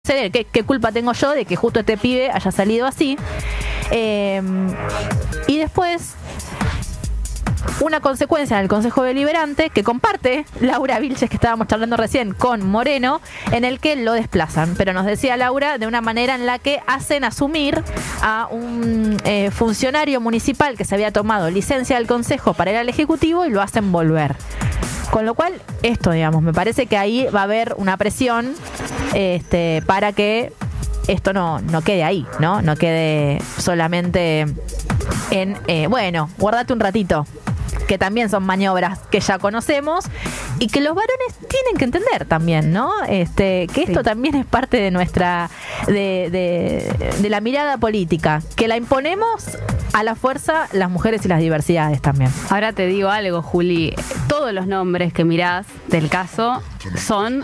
¿Qué culpa tengo yo de que justo este pibe haya salido así? Y después, una consecuencia en el Consejo Deliberante que comparte Laura Vilches, que estábamos charlando recién, con Moreno, en el que lo desplazan. Pero nos decía Laura de una manera en la que hacen asumir a un funcionario municipal que se había tomado licencia del Consejo para ir al Ejecutivo y lo hacen volver. Con lo cual, esto, digamos, me parece que ahí va a haber una presión para que esto no quede ahí, ¿no? No quede solamente en, bueno, guárdate un ratito, que también son maniobras que ya conocemos y que los varones tienen que entender también, ¿no? Que esto también es parte de nuestra, de la mirada política, que la imponemos a la fuerza las mujeres y las diversidades también. Ahora te digo algo, Juli. Todos los nombres que mirás del caso son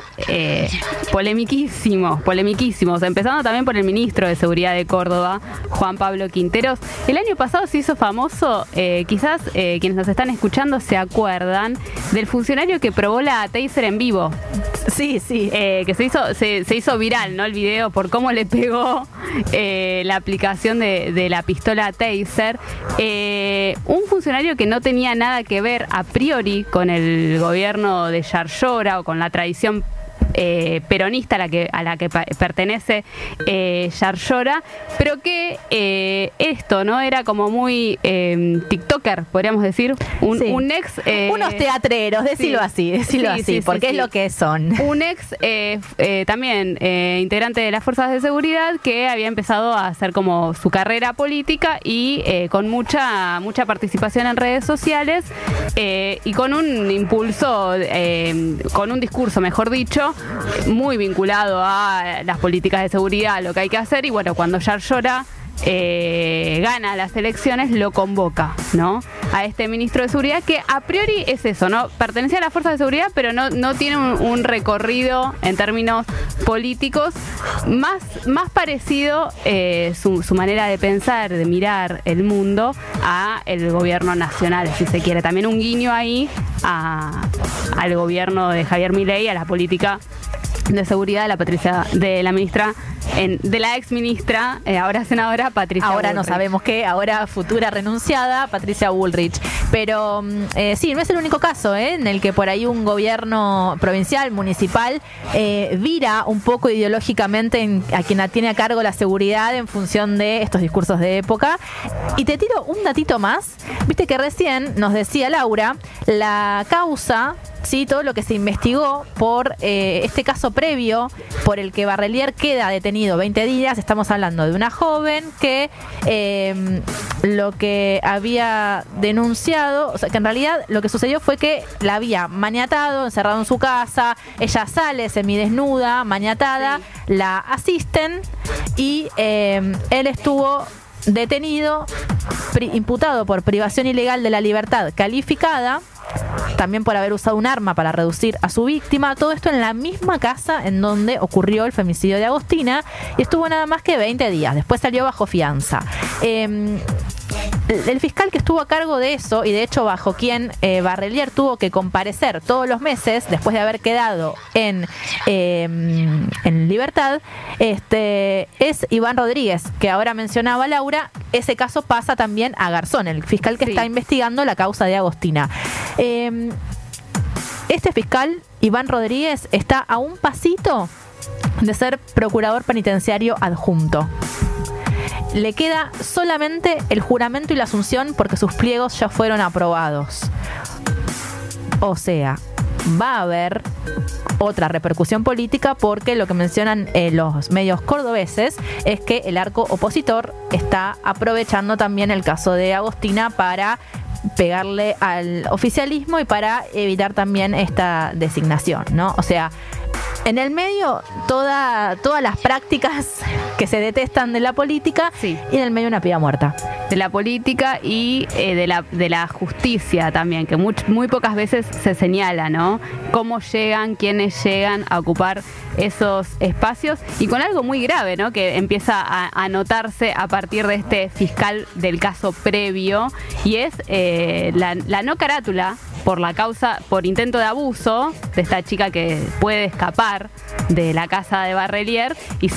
polemiquísimos. Empezando también por el ministro de Seguridad de Córdoba, Juan Pablo Quinteros. El año pasado se hizo famoso, quizás quienes nos están escuchando se acuerdan, del funcionario que probó la taser en vivo. Sí. Que se hizo viral, ¿no? El video por cómo le pegó la aplicación de la pistola taser. Un funcionario que no tenía nada que ver a priori con el gobierno de Yarlora o con la tradición peronista a la que pertenece Yarlora, pero que esto no era como muy tiktoker, podríamos decir, un ex unos teatreros, decilo así, porque es lo que son. Un ex también integrante de las fuerzas de seguridad que había empezado a hacer como su carrera política y con mucha participación en redes sociales y con un impulso, con un discurso, mejor dicho, muy vinculado a las políticas de seguridad, lo que hay que hacer. Y bueno, cuando Yarlora gana las elecciones, lo convoca, ¿no? A este ministro de Seguridad que a priori es eso, ¿no? Pertenece a las fuerzas de seguridad, pero no tiene un recorrido en términos políticos más parecido su manera de pensar, de mirar el mundo a el gobierno nacional, si se quiere. También un guiño ahí al gobierno de Javier Milei, a la política de seguridad de la ministra, de la ex ministra, ahora senadora, Patricia Bullrich. No sabemos qué, ahora futura renunciada, Patricia Bullrich. Pero sí, no es el único caso en el que por ahí un gobierno provincial, municipal, vira un poco ideológicamente a quien tiene a cargo la seguridad en función de estos discursos de época. Y te tiro un datito más. Viste que recién nos decía Laura, la causa, sí, todo lo que se investigó por este caso previo por el que Barrelier queda detenido 20 días. Estamos hablando de una joven que lo que había denunciado, o sea, que en realidad lo que sucedió fue que la había maniatado, encerrado en su casa. Ella sale semidesnuda, maniatada, sí. La asisten y él estuvo detenido, imputado por privación ilegal de la libertad calificada, también por haber usado un arma para reducir a su víctima. Todo esto en la misma casa en donde ocurrió el femicidio de Agostina, y estuvo nada más que 20 días. Después salió bajo fianza. El fiscal que estuvo a cargo de eso, y de hecho bajo quien Barrelier tuvo que comparecer todos los meses después de haber quedado en libertad, es Iván Rodríguez, que ahora mencionaba Laura. Ese caso pasa también a Garzón, el fiscal que está investigando la causa de Agostina. Este fiscal, Iván Rodríguez, está a un pasito de ser procurador penitenciario adjunto. Le queda solamente el juramento y la asunción porque sus pliegos ya fueron aprobados. O sea, va a haber otra repercusión política porque lo que mencionan los medios cordobeses es que el arco opositor está aprovechando también el caso de Agostina para pegarle al oficialismo y para evitar también esta designación, ¿no? O sea, en el medio todas las prácticas que se detestan de la política, sí. Y en el medio una piba muerta. De la política y de la justicia también, que muy pocas veces se señala, ¿no? Cómo llegan, quiénes llegan a ocupar esos espacios, y con algo muy grave, ¿no? Que empieza a notarse a partir de este fiscal del caso previo, y es la no carátula por la causa, por intento de abuso de esta chica que puede escapar de la casa de Barrelier y